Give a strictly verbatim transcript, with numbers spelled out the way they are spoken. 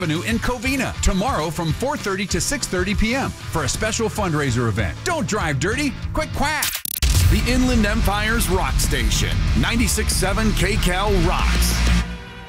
Avenue in Covina tomorrow from four thirty to six thirty p m for a special fundraiser event. Don't drive dirty. Quick quack. The Inland Empire's Rock Station. ninety-six point seven K Cal rocks.